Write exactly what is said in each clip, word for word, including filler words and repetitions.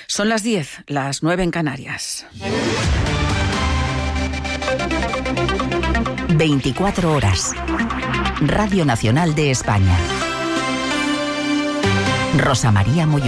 Son las diez, las nueve en Canarias. veinticuatro horas. Radio Nacional de España. Rosa María Molló.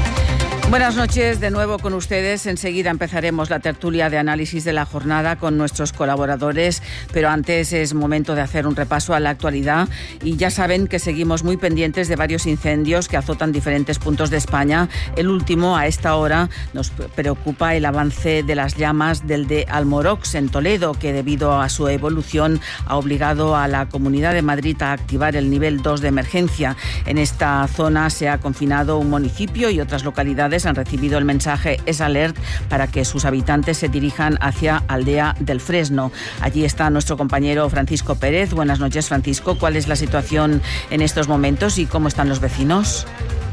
Buenas noches, de nuevo con ustedes. Enseguida empezaremos la tertulia de análisis de la jornada con nuestros colaboradores, pero antes es momento de hacer un repaso a la actualidad y ya saben que seguimos muy pendientes de varios incendios que azotan diferentes puntos de España. El último, a esta hora, nos preocupa el avance de las llamas del de Almorox en Toledo, que debido a su evolución ha obligado a la Comunidad de Madrid a activar el nivel dos de emergencia. En esta zona se ha confinado un municipio y otras localidades han recibido el mensaje Es Alert para que sus habitantes se dirijan hacia Aldea del Fresno. Allí está nuestro compañero Francisco Pérez. Buenas noches, Francisco. ¿Cuál es la situación en estos momentos y cómo están los vecinos?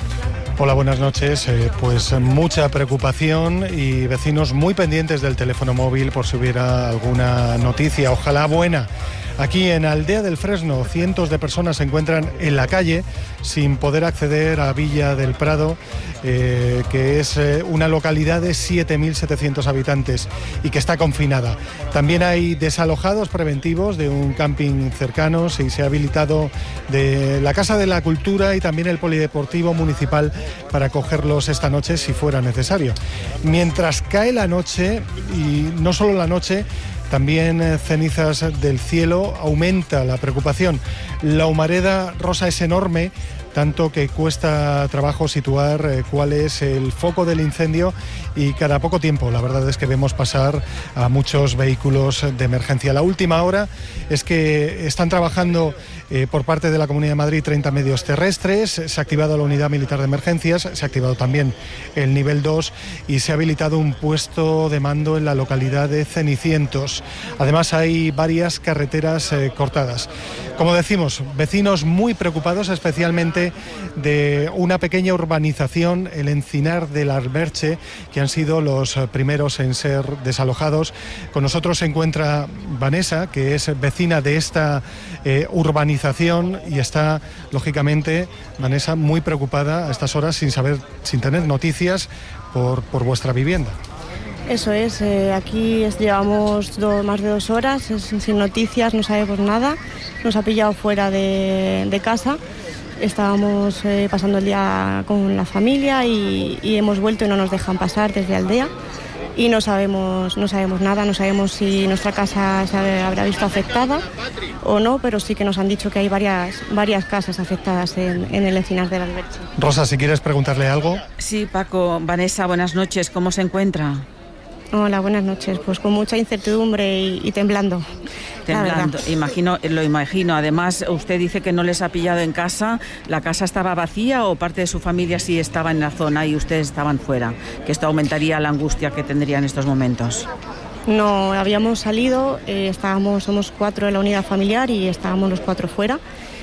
Hola, buenas noches. Eh, pues mucha preocupación y vecinos muy pendientes del teléfono móvil por si hubiera alguna noticia, ojalá buena. Aquí en Aldea del Fresno, cientos de personas se encuentran en la calle sin poder acceder a Villa del Prado, eh, que es eh, una localidad de siete mil setecientos habitantes y que está confinada. También hay desalojados preventivos de un camping cercano y se ha habilitado de la Casa de la Cultura y también el Polideportivo Municipal para acogerlos esta noche si fuera necesario. Mientras cae la noche, y no solo la noche, también eh, cenizas del cielo, aumenta la preocupación. La humareda rosa es enorme, tanto que cuesta trabajo situar eh, cuál es el foco del incendio y cada poco tiempo la verdad es que vemos pasar a muchos vehículos de emergencia. La última hora es que están trabajando eh, por parte de la Comunidad de Madrid treinta medios terrestres, se ha activado la unidad militar de emergencias, se ha activado también el nivel dos y se ha habilitado un puesto de mando en la localidad de Cenicientos. Además hay varias carreteras eh, cortadas. Como decimos, vecinos muy preocupados, especialmente de una pequeña urbanización, el Encinar del Alberche, que han sido los primeros en ser desalojados. Con nosotros se encuentra Vanessa, que es vecina de esta eh, urbanización y está, lógicamente, Vanessa, muy preocupada a estas horas sin saber, sin tener noticias por, por vuestra vivienda. Eso es, eh, aquí es, llevamos do, más de dos horas es, sin noticias, no sabemos nada, nos ha pillado fuera de, de casa, estábamos eh, pasando el día con la familia y, y hemos vuelto y no nos dejan pasar desde Aldea y no sabemos, no sabemos nada, no sabemos si nuestra casa se habrá visto afectada o no, pero sí que nos han dicho que hay varias, varias casas afectadas en, en el Encinar del Alberche. Rosa, si quieres preguntarle algo. Sí, Paco. Vanessa, buenas noches, ¿cómo se encuentra? Hola, buenas noches. Pues con mucha incertidumbre y, y temblando. Temblando, imagino, lo imagino. Además, usted dice que no les ha pillado en casa. ¿La casa estaba vacía o parte de su familia sí estaba en la zona y ustedes estaban fuera? Que esto aumentaría la angustia que tendría en estos momentos. No, habíamos salido, eh, estábamos, somos cuatro en la unidad familiar y estábamos los cuatro fuera.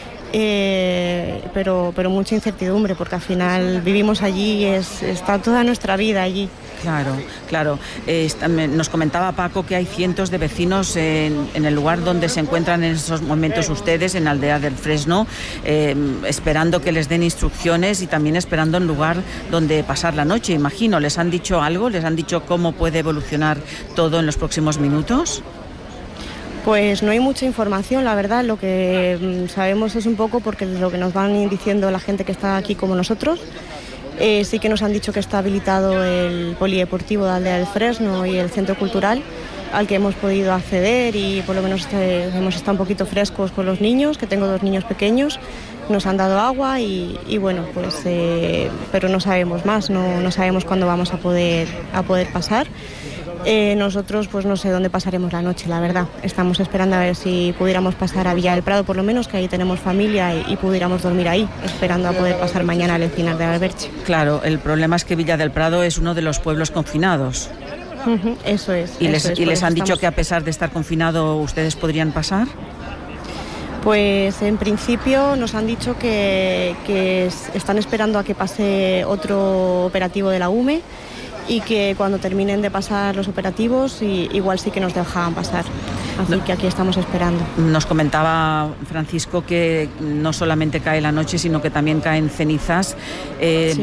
Eh, pero, pero mucha incertidumbre porque al final vivimos allí y es, está toda nuestra vida allí. Claro, claro. Eh, nos comentaba Paco que hay cientos de vecinos en, en el lugar donde se encuentran en estos momentos ustedes, en Aldea del Fresno, eh, esperando que les den instrucciones y también esperando un lugar donde pasar la noche, imagino. ¿Les han dicho algo? ¿Les han dicho cómo puede evolucionar todo en los próximos minutos? Pues no hay mucha información, la verdad. Lo que sabemos es un poco porque lo que nos van diciendo la gente que está aquí como nosotros. Eh, sí que nos han dicho que está habilitado el Polideportivo de Aldea del Fresno y el Centro Cultural al que hemos podido acceder y por lo menos eh, hemos estado un poquito frescos con los niños, que tengo dos niños pequeños. Nos han dado agua y, y bueno, pues eh, pero no sabemos más, no, no sabemos cuándo vamos a poder, a poder pasar. Eh, nosotros pues no sé dónde pasaremos la noche, la verdad. Estamos esperando a ver si pudiéramos pasar a Villa del Prado, por lo menos, que ahí tenemos familia y, y pudiéramos dormir ahí, esperando a poder pasar mañana al Encinar del Alberche. Claro, el problema es que Villa del Prado es uno de los pueblos confinados. Uh-huh, eso es. ¿Y les, eso es, ¿y les han estamos... dicho que a pesar de estar confinado ustedes podrían pasar? Pues en principio nos han dicho que, que están esperando a que pase otro operativo de la U M E y que cuando terminen de pasar los operativos y, igual sí que nos dejaban pasar. Así que aquí estamos esperando. Nos comentaba Francisco que no solamente cae la noche, sino que también caen cenizas. Eh, sí.